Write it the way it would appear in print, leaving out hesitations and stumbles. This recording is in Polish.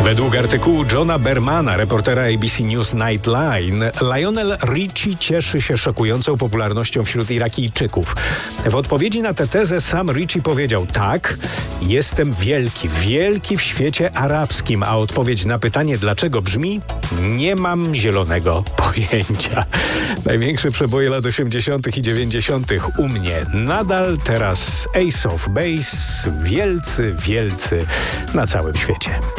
Według artykułu Johna Bermana, reportera ABC News Nightline, Lionel Richie cieszy się szokującą popularnością wśród Irakijczyków. W odpowiedzi na tę tezę sam Richie powiedział: tak, jestem wielki w świecie arabskim, a odpowiedź na pytanie dlaczego brzmi: nie mam zielonego pojęcia. Największe przeboje lat 80. i 90. u mnie nadal, teraz Ace of Base, wielcy na całym świecie.